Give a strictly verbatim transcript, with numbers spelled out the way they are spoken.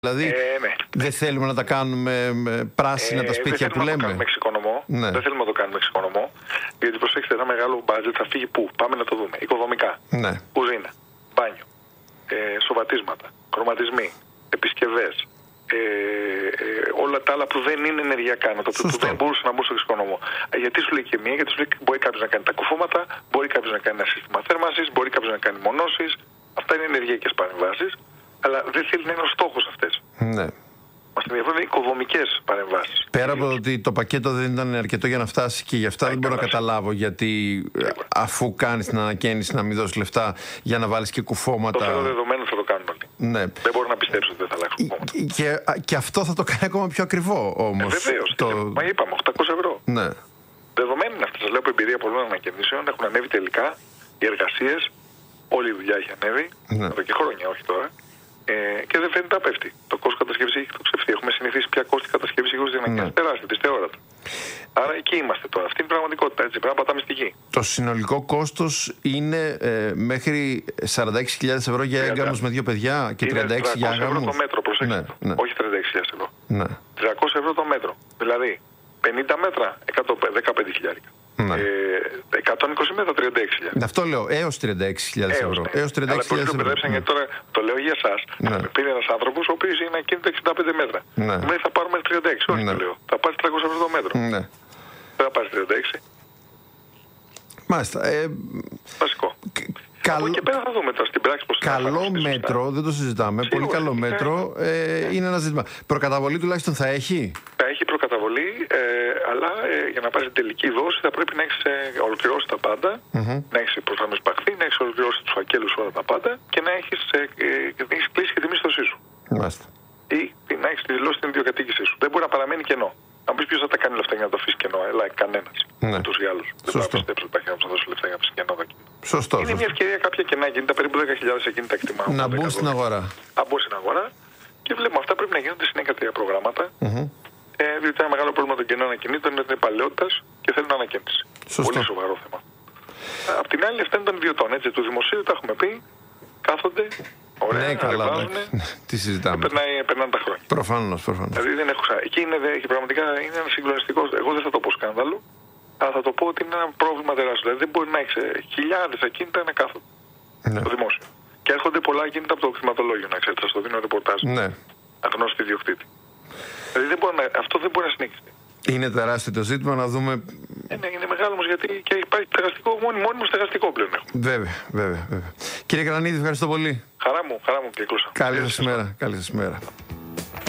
Δηλαδή, Ε, ναι. δεν θέλουμε να τα κάνουμε πράσινα ε, τα σπίτια που λέμε. Δεν θέλουμε να το κάνουμε εξοικονομό. Ναι. Δεν θέλουμε να το κάνουμε εξοικονομό. Γιατί προσέξτε, ένα μεγάλο μπάτζετ θα φύγει πού? Πάμε να το δούμε. Οικοδομικά. Ναι. Κουζίνα. Μπάνιο. Ε, σοβατίσματα. Χρωματισμοί. Επισκευές. Ε, ε, όλα τα άλλα που δεν είναι ενεργειακά, να το που δεν μπορούσε να μπουν στο εξοικονομό. Ε, γιατί σου λέει και μία, γιατί σου λέει μπορεί κάποιο να κάνει τα κουφώματα, μπορεί κάποιο να κάνει ένα σύστημα θέρμανσης, μπορεί κάποιο να κάνει μονώσεις. Αυτά είναι ενεργειακές παρεμβάσεις, αλλά δεν θέλει να είναι ο στόχος αυτές. Ναι. Μας ενδιαφέρουν οικοδομικές παρεμβάσεις. Πέρα από το ότι το πακέτο δεν ήταν αρκετό για να φτάσει και γι' αυτά δεν μπορώ να καταλάβω γιατί Σίγουρα. αφού κάνεις την ανακαίνιση να μην δώσεις λεφτά για να βάλεις και κουφώματα. Το θέλω δεδομένο θα το κάνουν όλοι. Ναι. Δεν μπορώ να πιστέψω ότι δεν θα αλλάξουν κουφώματα. Και, και αυτό θα το κάνει ακόμα πιο ακριβό όμως. Ε, βεβαίως. Το... Μα είπαμε οκτακόσια ευρώ. Ναι. Δεδομένη είναι αυτή. Σας λέω από εμπειρία πολλών ανακαινήσεων. Έχουν ανέβει τελικά οι εργασίες. Όλη η δουλειά έχει ανέβει. Ναι. Εδώ και χρόνια, όχι τώρα. Ε, και δεν φαίνεται να πέφτει. Το κόστος κατασκευής έχει εκτοξευθεί. Έχουμε συνηθίσει πια κόστη κατασκευής υγιούς δυναμικές. Ναι. Τεράστια, δυστεόρατα. Άρα εκεί είμαστε τώρα. Αυτή είναι η πραγματικότητα. Έτσι. Πρέπει να πατάμε στη γη. Το συνολικό κόστος είναι ε, μέχρι σαράντα έξι χιλιάδες ευρώ για έγκαμους με δύο παιδιά και τριάντα έξι για τριακόσια ευρώ το μέτρο, προσέξτε. Ναι, ναι. Όχι τριάντα έξι χιλιάδες ευρώ. Ναι. τριακόσια ευρώ το μέτρο. Δηλαδή πενήντα μέτρα, δεκαπέντε χιλιάδες. Ναι. Ε, εκατόν είκοσι μέτρα, τριάντα έξι χιλιάδες. Αυτό λέω, έως τριάντα έξι χιλιάδες ευρώ. Ναι. Έως τριάντα έξι χιλιάδες ευρώ. Ναι. Γιατί τώρα το λέω για εσάς. Ναι. Πήρε ένας άνθρωπος ο οποίος είναι ακίνητο εξήντα πέντε μέτρα. Ναι. Μου λέει θα πάρουμε τριάντα έξι. Όχι, ναι. το λέω. Θα πάρει τριακόσια ευρώ το μέτρο. Ναι. Δεν θα πάρει τριάντα έξι. Μάλιστα. Ε, Βασικό. Καλ... Από εκεί και πέρα θα δούμε τώρα στην πράξη πώς θα Καλό μέτρο, δεν το συζητάμε. Σίγουρα, πολύ καλό μέτρο. Ε, είναι ένα ζήτημα. Προκαταβολή τουλάχιστον θα έχει. Θα έχει προκαταβολή, ε, αλλά ε, για να πάρει την τελική δόση θα πρέπει να έχει ε, ολοκληρώσει τα πάντα. Mm-hmm. Να έχει προφανώς υπαχθεί, να έχει ολοκληρώσει τους φακέλους όλα τα πάντα και να έχει ε, ε, έχεις κλείσει και τη μίσθωσή σου. Μάλιστα. Ή να έχει δηλώσει την ιδιοκατοίκησή σου. Δεν μπορεί να παραμένει κενό. Αν πει ποιο θα τα κάνει λεφτά για να το αφήσει κενό, έλα, κανένα. Ναι. Ούτως ή άλλως. Δεν μπορώ να πιστέψω ότι υπάρχει να δώσει λεφτά για να αφήσει κενό. Σωστό. Είναι σωστό. μια ευκαιρία κάποια κενά κινητά, περίπου δέκα χιλιάδες ακίνητα εκτιμά. Να μπουν στην αγορά. Να μπουν στην αγορά και βλέπουμε αυτά πρέπει να γίνονται συνέχεια τέτοια προγράμματα. Mm-hmm. Ε, διότι ένα μεγάλο πρόβλημα των κενών ακινήτων είναι ότι είναι παλαιότητα και θέλουν ανακαίνιση. Πολύ σοβαρό θέμα. Απ' την άλλη, αυτά ήταν ιδιωτών. Έτσι, του δημοσίου τα έχουμε πει, κάθονται. Ωραία, ναι, καλά. Τι συζητάμε. Και περνάει, περνάνε τα χρόνια. Προφανώς, προφανώς. Δηλαδή δεν έχω Εκεί είναι, και πραγματικά είναι ένα συγκλονιστικό. Εγώ δεν θα το πω σκάνδαλο, αλλά θα το πω ότι είναι ένα πρόβλημα τεράστιο. Δηλαδή δεν μπορεί να έχει χιλιάδες ακίνητα να κάθονται. Ναι. Στο δημόσιο. Και έρχονται πολλά ακίνητα από το κτηματολόγιο, να ξέρετε. Στο δίνω ρεπορτάζ. Ναι. Αγνώστη ιδιοκτήτη. Δηλαδή δεν μπορεί να, αυτό δεν μπορεί να συνεχιστεί. Είναι τεράστιο το ζήτημα να δούμε. Ε, ναι, είναι μεγάλο όμως γιατί και υπάρχει στεγαστικό, μόνιμο στεγαστικό πλέον έχουμε. Βέβαια, βέβαια, βέβαια. Κύριε Κρανίδη, ευχαριστώ πολύ. Χαρά μου, χαρά μου και κλούσα. Καλή σας ημέρα. Καλή σας ημέρα.